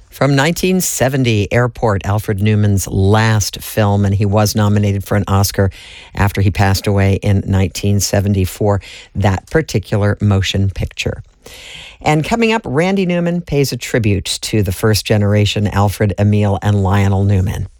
From 1970, Airport, Alfred Newman's last film, and he was nominated for an Oscar after he passed away in 1970 for that particular motion picture. And coming up, Randy Newman pays a tribute to the first generation Alfred, Emil, and Lionel Newman.